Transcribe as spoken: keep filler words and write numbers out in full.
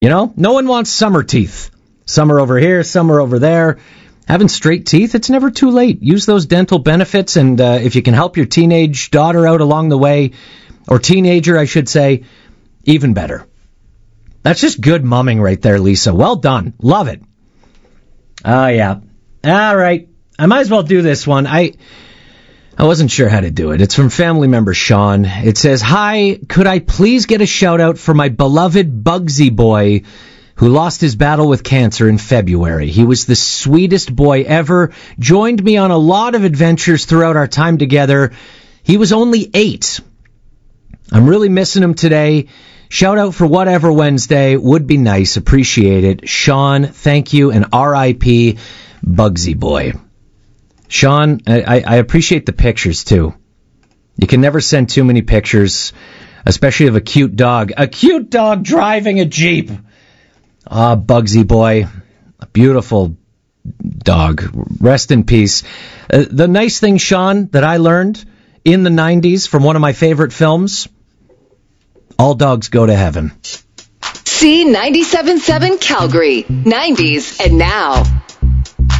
You know, no one wants summer teeth. Some are over here, some are over there. Having straight teeth, it's never too late. Use those dental benefits, and uh, if you can help your teenage daughter out along the way, or teenager, I should say, even better. That's just good mumming right there, Lisa. Well done. Love it. Oh, yeah. All right. I might as well do this one. I I wasn't sure how to do it. It's from family member Sean. It says, "Hi, could I please get a shout-out for my beloved Bugsy boy who lost his battle with cancer in February. He was the sweetest boy ever, joined me on a lot of adventures throughout our time together. He was only eight. I'm really missing him today. Shout out for whatever Wednesday. Would be nice. Appreciate it. Sean, thank you, and R I P Bugsy boy." Sean, I, I appreciate the pictures, too. You can never send too many pictures, especially of a cute dog. A cute dog driving a Jeep. Ah, Bugsy boy. A beautiful dog. Rest in peace. Uh, the nice thing, Sean, that I learned in the nineties from one of my favorite films, all dogs go to heaven. C ninety-seven point seven Calgary, nineties and now.